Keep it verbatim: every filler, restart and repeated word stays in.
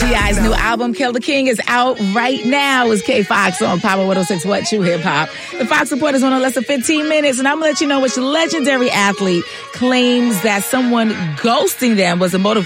T I's new album, Kill the King, is out right now. It's K Fox on Power one oh six What True Hip Hop. The Fox Report is on in less than fifteen minutes, and I'm going to let you know which legendary athlete claims that someone ghosting them was a motivation